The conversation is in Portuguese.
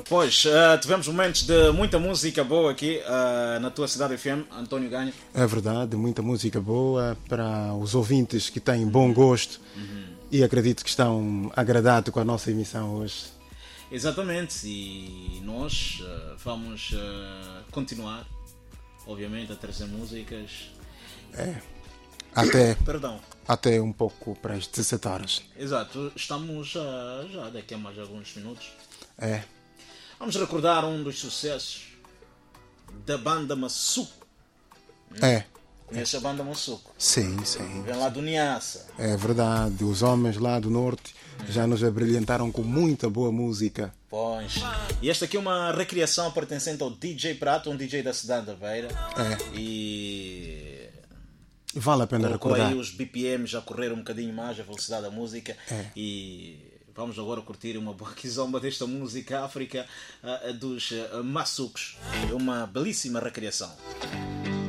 Pois, tivemos momentos de muita música boa aqui na tua cidade FM, António Ganho. É verdade, muita música boa para os ouvintes que têm bom gosto e acredito que estão agradados com a nossa emissão hoje. Exatamente, e nós vamos continuar, obviamente, a trazer músicas. Perdão. Até um pouco para as 17 horas. Exato, estamos já daqui a mais alguns minutos. É. Vamos recordar um dos sucessos da banda Massuco. Conhece a banda Massuco? Sim. Vem lá do Niassa. É verdade, os homens lá do norte já nos abrilhantaram com muita boa música. Pois. E esta aqui é uma recriação pertencente ao DJ Prato, um DJ da cidade da Beira. E vale a pena colocou recordar. aí os BPMs a correr um bocadinho mais, a velocidade da música. E vamos agora curtir uma boa quizomba desta música África dos Massucos. É uma belíssima recriação.